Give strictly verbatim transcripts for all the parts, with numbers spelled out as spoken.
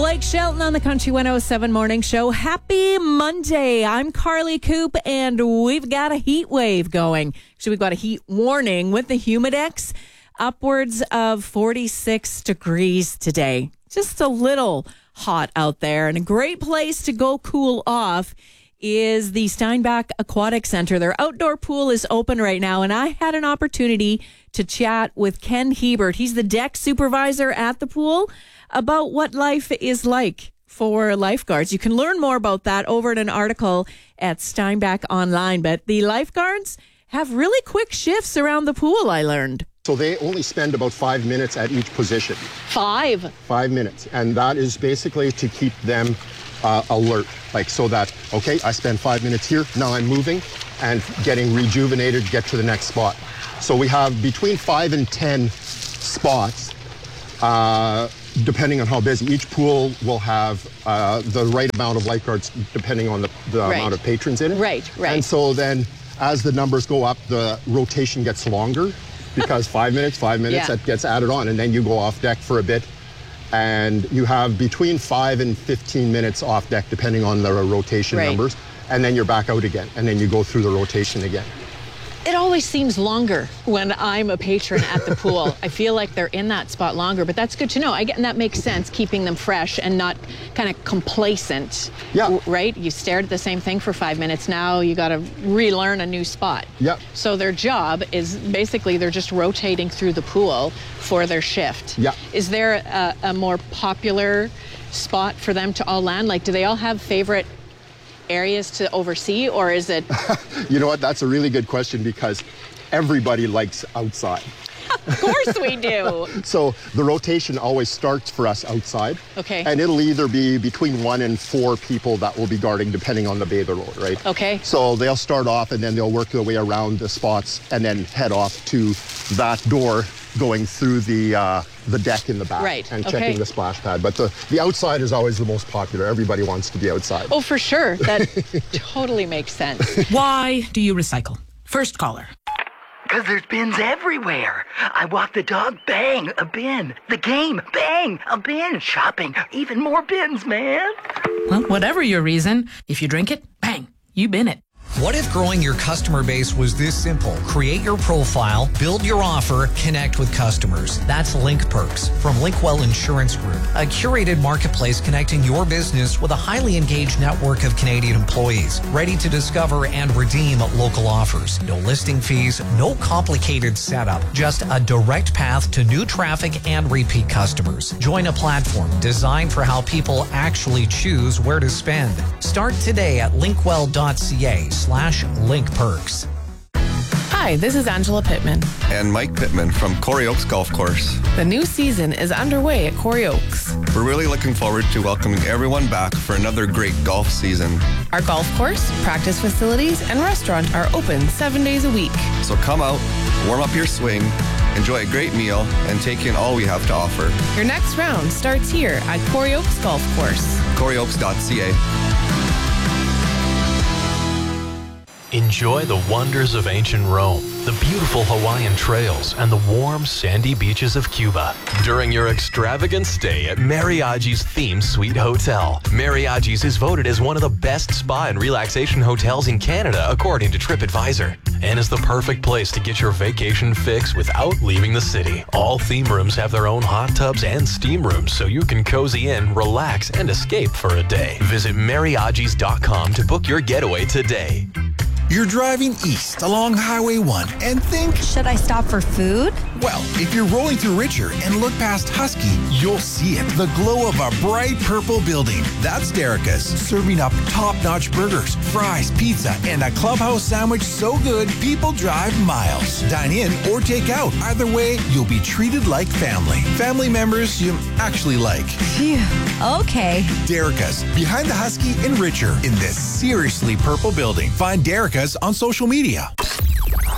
Blake Shelton on the Country one oh seven Morning Show. Happy Monday. I'm Carly Coop, and we've got a heat wave going. Actually, we've got a heat warning with the Humidex. Upwards of forty-six degrees today. Just a little hot out there, and a great place to go cool off is the Steinbach Aquatic Center. Their outdoor pool is open right now, and I had an opportunity to chat with Ken Hebert. He's the deck supervisor at the pool about what life is like for lifeguards. You can learn more about that over at an article at Steinbach Online, but the lifeguards have really quick shifts around the pool, I learned. So they only spend about five minutes at each position. Five? Five minutes. And that is basically to keep them uh, alert. Like so that, okay, I spend five minutes here, now I'm moving and getting rejuvenated to get to the next spot. So we have between five and ten spots, uh, depending on how busy. Each pool will have uh, the right amount of lifeguards depending on the, the right. amount of patrons in it. Right, right. And so then as the numbers go up, the rotation gets longer. Because five minutes, five minutes, yeah. that gets added on, and then you go off deck for a bit, and you have between five and fifteen minutes off deck, depending on the rotation right. numbers, and then you're back out again, and then you go through the rotation again. It always seems longer when I'm a patron at the pool. I feel like they're in that spot longer, but that's good to know. I get, and that makes sense, keeping them fresh and not kind of complacent. Yeah. Right? You stared at the same thing for five minutes. Now you got to relearn a new spot. Yeah. So their job is basically they're just rotating through the pool for their shift. Yeah. Is there a, a more popular spot for them to all land? Like, do they all have favorite areas to oversee, or is it? You know what? That's a really good question because everybody likes outside. Of course we do. So the rotation always starts for us outside. Okay. And it'll either be between one and four people that will be guarding depending on the bather load, right? Okay. So they'll start off and then they'll work their way around the spots and then head off to that door going through the uh, the deck in the back right. and okay. checking the splash pad. But the, the outside is always the most popular. Everybody wants to be outside. Oh, for sure. That totally makes sense. Why do you recycle? First caller. Because there's bins everywhere. I walk the dog, bang, a bin. The game, bang, a bin. Shopping, even more bins, man. Well, whatever your reason, if you drink it, bang, you bin it. What if growing your customer base was this simple? Create your profile, build your offer, connect with customers. That's Link Perks from Linkwell Insurance Group, a curated marketplace connecting your business with a highly engaged network of Canadian employees, ready to discover and redeem local offers. No listing fees, no complicated setup, just a direct path to new traffic and repeat customers. Join a platform designed for how people actually choose where to spend. Start today at linkwell dot c a slash link perks. Hi, this is Angela Pittman. And Mike Pittman from Corey Oaks Golf Course. The new season is underway at Corey Oaks. We're really looking forward to welcoming everyone back for another great golf season. Our golf course, practice facilities, and restaurant are open seven days a week. So come out, warm up your swing, enjoy a great meal, and take in all we have to offer. Your next round starts here at Corey Oaks Golf Course. corey oaks dot c a. Enjoy the wonders of ancient Rome, the beautiful Hawaiian trails, and the warm, sandy beaches of Cuba during your extravagant stay at Mariagi's Theme Suite Hotel. Mariagi's is voted as one of the best spa and relaxation hotels in Canada, according to TripAdvisor, and is the perfect place to get your vacation fix without leaving the city. All theme rooms have their own hot tubs and steam rooms, so you can cozy in, relax, and escape for a day. Visit mariagis dot com to book your getaway today. You're driving east along Highway one and think, should I stop for food? Well, if you're rolling through Richer and look past Husky, you'll see it. The glow of a bright purple building. That's Derica's, serving up top-notch burgers, fries, pizza, and a clubhouse sandwich so good people drive miles. Dine in or take out. Either way, you'll be treated like family. Family members you actually like. Phew. Okay. Derica's, behind the Husky in Richer, in this seriously purple building. Find Derica's on social media.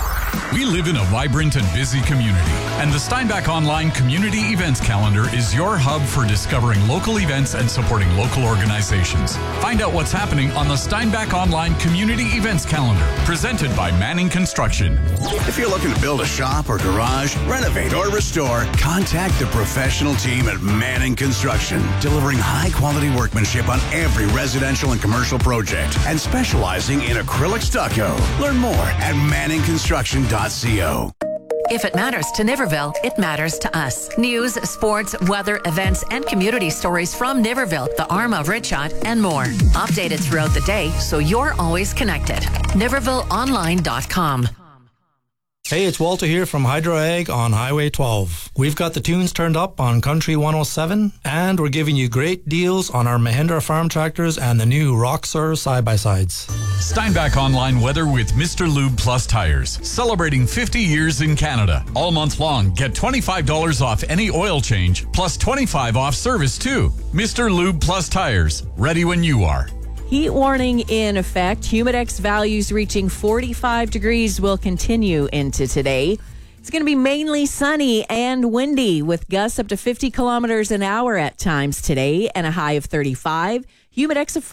We live in a vibrant and busy community, and the Steinbach Online Community Events Calendar is your hub for discovering local events and supporting local organizations. Find out what's happening on the Steinbach Online Community Events Calendar, presented by Manning Construction. If you're looking to build a shop or garage, renovate or restore, contact the professional team at Manning Construction, delivering high-quality workmanship on every residential and commercial project and specializing in acrylic stucco. Learn more at manning construction dot co. If it matters to Niverville, it matters to us. News, sports, weather, events, and community stories from Niverville, the arm of Ritshot, and more. Updated throughout the day so you're always connected. Niverville Online dot com. Hey, it's Walter here from Hydro Ag on Highway twelve. We've got the tunes turned up on Country one oh seven, and we're giving you great deals on our Mahindra farm tractors and the new Roxor side-by-sides. Steinbach Online weather with Mister Lube Plus Tires. Celebrating fifty years in Canada. All month long, get twenty-five dollars off any oil change, plus twenty-five dollars off service too. Mister Lube Plus Tires. Ready when you are. Heat warning in effect. Humidex values reaching forty-five degrees will continue into today. It's going to be mainly sunny and windy with gusts up to fifty kilometers an hour at times today and a high of thirty-five. Humidex of